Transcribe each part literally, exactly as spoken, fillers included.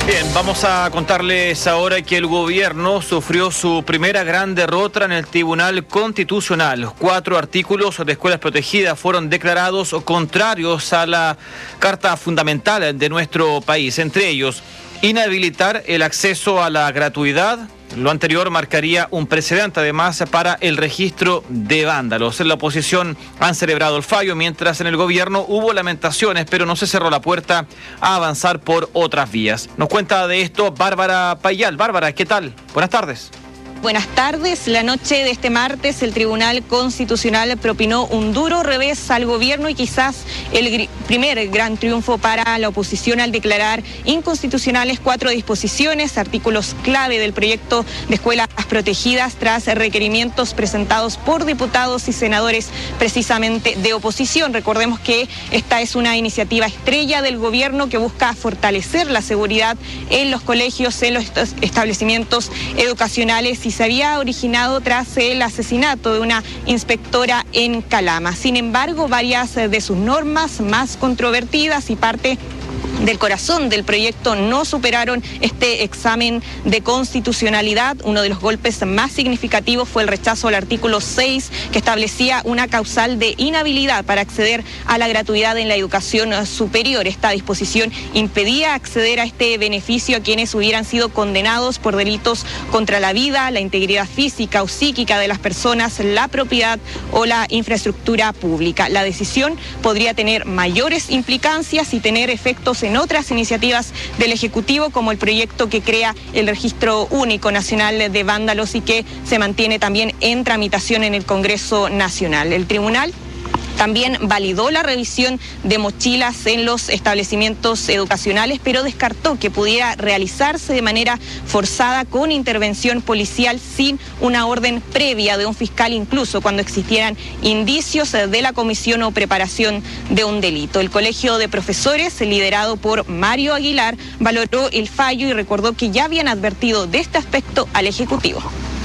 Bien, vamos a contarles ahora que el gobierno sufrió su primera gran derrota en el Tribunal Constitucional. Cuatro artículos de escuelas protegidas fueron declarados contrarios a la Carta Fundamental de nuestro país. Entre ellos, inhabilitar el acceso a la gratuidad. Lo anterior marcaría un precedente, además, para el registro de vándalos. En la oposición han celebrado el fallo, mientras en el gobierno hubo lamentaciones, pero no se cerró la puerta a avanzar por otras vías. Nos cuenta de esto Bárbara Payal. Bárbara, ¿qué tal? Buenas tardes. Buenas tardes. La noche de este martes, el Tribunal Constitucional propinó un duro revés al gobierno y quizás el primer gran triunfo para la oposición al declarar inconstitucionales cuatro disposiciones, artículos clave del proyecto de escuelas protegidas tras requerimientos presentados por diputados y senadores precisamente de oposición. Recordemos que esta es una iniciativa estrella del gobierno que busca fortalecer la seguridad en los colegios, en los establecimientos educacionales, y se había originado tras el asesinato de una inspectora en Calama. Sin embargo, varias de sus normas más controvertidas y parte del corazón del proyecto no superaron este examen de constitucionalidad. Uno de los golpes más significativos fue el rechazo al artículo seis, que establecía una causal de inhabilidad para acceder a la gratuidad en la educación superior. Esta disposición impedía acceder a este beneficio a quienes hubieran sido condenados por delitos contra la vida, la integridad física o psíquica de las personas, la propiedad o la infraestructura pública. La decisión podría tener mayores implicancias y tener efectos en otras iniciativas del Ejecutivo, como el proyecto que crea el Registro Único Nacional de Vándalos y que se mantiene también en tramitación en el Congreso Nacional. El Tribunal también validó la revisión de mochilas en los establecimientos educacionales, pero descartó que pudiera realizarse de manera forzada con intervención policial sin una orden previa de un fiscal, incluso cuando existieran indicios de la comisión o preparación de un delito. El Colegio de Profesores, liderado por Mario Aguilar, valoró el fallo y recordó que ya habían advertido de este aspecto al Ejecutivo.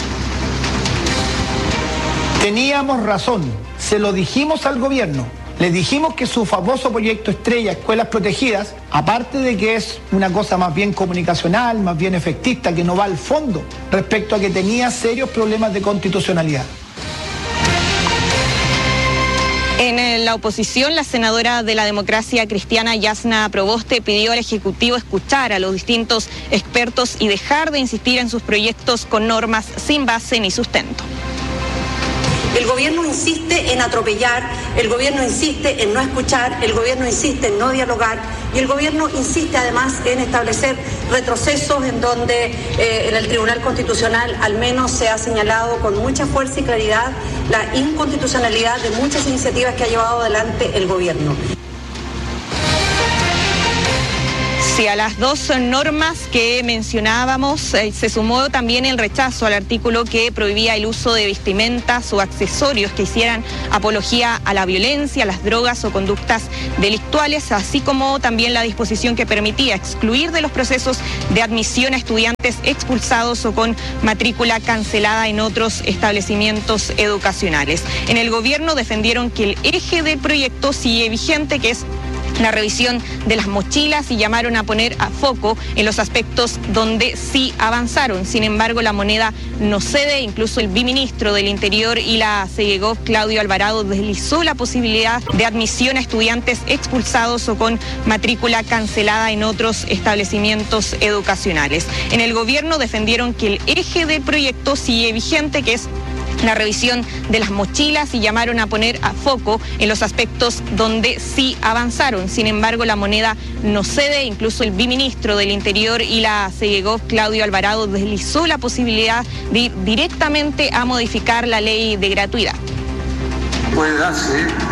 Teníamos razón, se lo dijimos al gobierno, le dijimos que su famoso proyecto estrella, Escuelas Protegidas, aparte de que es una cosa más bien comunicacional, más bien efectista, que no va al fondo respecto a que tenía serios problemas de constitucionalidad. En la oposición, la senadora de la Democracia Cristiana, Yasna Proboste, pidió al Ejecutivo escuchar a los distintos expertos y dejar de insistir en sus proyectos con normas sin base ni sustento. El gobierno insiste en atropellar, el gobierno insiste en no escuchar, el gobierno insiste en no dialogar y el gobierno insiste además en establecer retrocesos en donde eh, en el Tribunal Constitucional al menos se ha señalado con mucha fuerza y claridad la inconstitucionalidad de muchas iniciativas que ha llevado adelante el gobierno. Sí, a las dos normas que mencionábamos eh, se sumó también el rechazo al artículo que prohibía el uso de vestimentas o accesorios que hicieran apología a la violencia, a las drogas o conductas delictuales, así como también la disposición que permitía excluir de los procesos de admisión a estudiantes expulsados o con matrícula cancelada en otros establecimientos educacionales. En el gobierno defendieron que el eje del proyecto sigue vigente, que es la revisión de las mochilas, y llamaron a poner a foco en los aspectos donde sí avanzaron. Sin embargo, la moneda no cede. Incluso el viceministro del Interior y la Segegov, Claudio Alvarado, deslizó la posibilidad de admisión a estudiantes expulsados o con matrícula cancelada en otros establecimientos educacionales. En el gobierno defendieron que el eje del proyecto sigue vigente, que es la revisión de las mochilas, y llamaron a poner a foco en los aspectos donde sí avanzaron. Sin embargo, la moneda no cede. Incluso el viceministro del Interior y la Segegov, Claudio Alvarado, deslizó la posibilidad de ir directamente a modificar la ley de gratuidad. Puede darse